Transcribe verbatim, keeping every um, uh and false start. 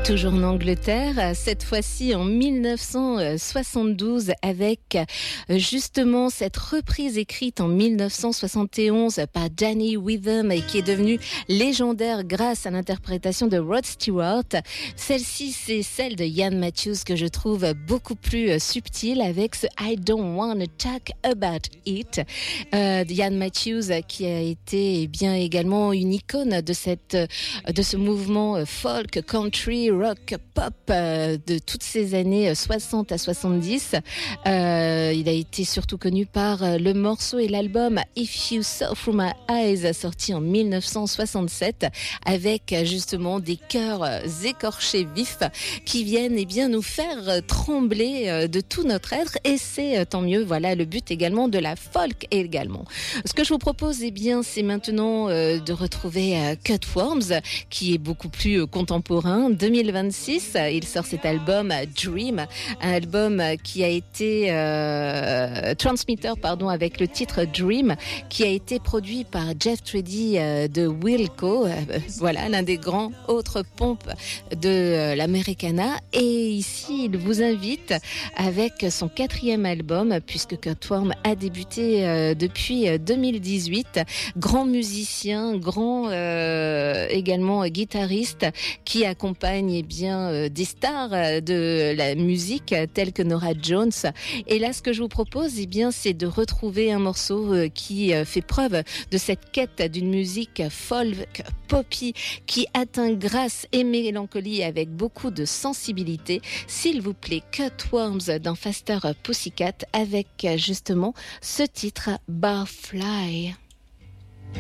Toujours en Angleterre, cette fois-ci en dix-neuf cent soixante-douze avec justement cette reprise écrite en dix-neuf cent soixante et onze par Danny Witham et qui est devenue légendaire grâce à l'interprétation de Rod Stewart. Celle-ci, c'est celle de Ian Matthews que je trouve beaucoup plus subtile avec ce I Don't Wanna Talk About It. Euh, Ian Matthews qui a été eh bien également une icône de cette de ce mouvement folk, country, rock, pop euh, de toutes ces années soixante à soixante-dix. Euh, il a été surtout connu par euh, le morceau et l'album If You Saw Through My Eyes, sorti en dix-neuf cent soixante-sept, avec justement des cœurs écorchés vifs qui viennent eh bien, nous faire trembler euh, de tout notre être, et c'est euh, tant mieux. Voilà le but également de la folk également. Ce que je vous propose, eh bien, c'est maintenant euh, de retrouver euh, Cutworms, qui est beaucoup plus euh, contemporain. deux mille vingt-six, il sort cet album Dream, un album qui a été euh, Transmitter, pardon, avec le titre Dream, qui a été produit par Jeff Tweedy euh, de Wilco, euh, voilà, l'un des grands autres pompes de euh, l'Americana. Et ici, il vous invite avec son quatrième album, puisque Cutworms a débuté euh, depuis deux mille dix-huit. Grand musicien, grand euh, également guitariste, qui accompagne eh bien, euh, des stars de la musique telles que Norah Jones. Et là, ce que je vous propose, eh bien, c'est de retrouver un morceau euh, qui euh, fait preuve de cette quête d'une musique folk, poppy, qui atteint grâce et mélancolie avec beaucoup de sensibilité. S'il vous plaît, Cutworms dans Faster Pussycat avec justement ce titre Barfly.